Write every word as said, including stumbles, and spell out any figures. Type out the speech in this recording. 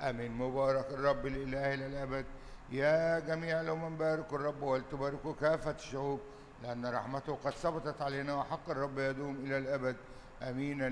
امين. مبارك الرب الاله الى الابد. يا جميع الامم باركوا الرب ولتباركوا كافه الشعوب، لان رحمته قد ثبتت علينا وحق الرب يدوم الى الابد. امين.